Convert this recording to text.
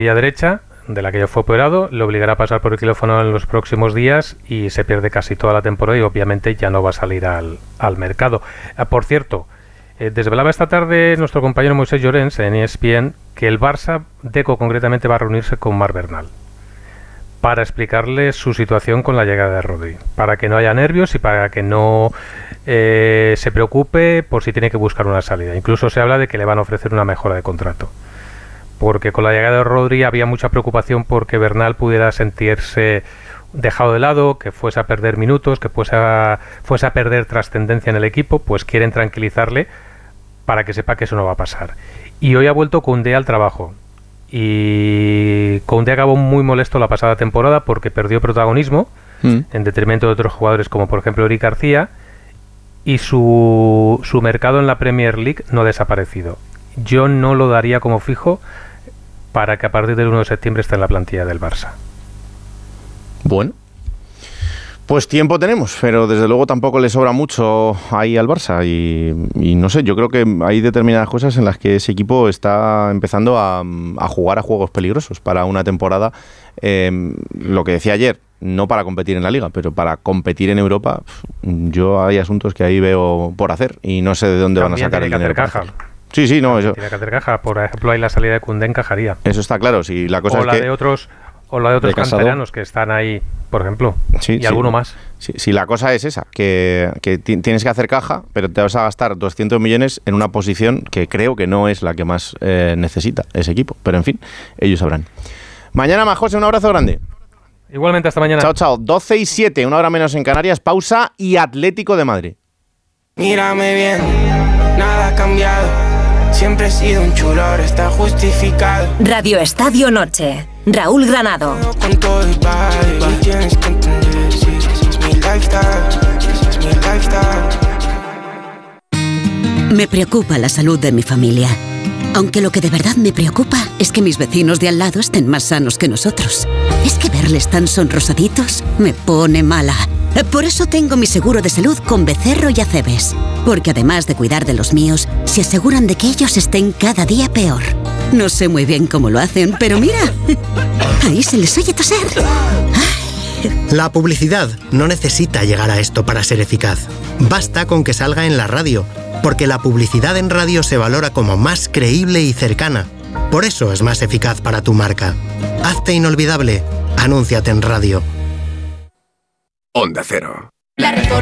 derecha, de la que ya fue operado, le obligará a pasar por el quirófano en los próximos días y se pierde casi toda la temporada y obviamente ya no va a salir al mercado. Por cierto, desvelaba esta tarde nuestro compañero Moisés Llorens en ESPN que el Barça, Deco concretamente, va a reunirse con Marc Bernal para explicarle su situación con la llegada de Rodri, para que no haya nervios y para que no se preocupe por si tiene que buscar una salida. Incluso se habla de que le van a ofrecer una mejora de contrato, porque con la llegada de Rodri había mucha preocupación porque Bernal pudiera sentirse dejado de lado, que fuese a perder minutos, que fuese a perder trascendencia en el equipo. Pues quieren tranquilizarle para que sepa que eso no va a pasar. Y hoy ha vuelto Koundé al trabajo. Y Koundé acabó muy molesto la pasada temporada porque perdió protagonismo en detrimento de otros jugadores como por ejemplo Eric García, y su mercado en la Premier League no ha desaparecido. Yo no lo daría como fijo para que a partir del 1 de septiembre esté en la plantilla del Barça. Bueno, pues tiempo tenemos, pero desde luego tampoco le sobra mucho ahí al Barça y no sé, yo creo que hay determinadas cosas en las que ese equipo está empezando a jugar a juegos peligrosos para una temporada, lo que decía ayer, no para competir en la Liga, pero para competir en Europa. Yo hay asuntos que ahí veo por hacer y no sé de dónde van a sacar el dinero. Sí, no, eso. Tiene que hacer caja. Por ejemplo, ahí la salida de Koundé encajaría. Eso está claro. Si la cosa o es la que de otros canteranos que están ahí, por ejemplo, y alguno más. Si la cosa es esa, que tienes que hacer caja, pero te vas a gastar 200 millones en una posición que creo que no es la que más necesita ese equipo. Pero en fin, ellos sabrán. Mañana más, José, un abrazo grande. Igualmente, hasta mañana. Chao. 12:07, una hora menos en Canarias, pausa y Atlético de Madrid. Mírame bien, nada ha cambiado. Siempre he sido un chulo, ahora está justificado. Radio Estadio Noche. Raúl Granado. Con todo y vale, tienes que entender, sí, es mi lifestyle, es mi lifestyle. Me preocupa la salud de mi familia. Aunque lo que de verdad me preocupa es que mis vecinos de al lado estén más sanos que nosotros. Es que verles tan sonrosaditos me pone mala. Por eso tengo mi seguro de salud con Becerro y Acebes. Porque además de cuidar de los míos, se aseguran de que ellos estén cada día peor. No sé muy bien cómo lo hacen, pero mira, ahí se les oye toser. La publicidad no necesita llegar a esto para ser eficaz. Basta con que salga en la radio, porque la publicidad en radio se valora como más creíble y cercana. Por eso es más eficaz para tu marca. Hazte inolvidable. Anúnciate en radio. Onda Cero.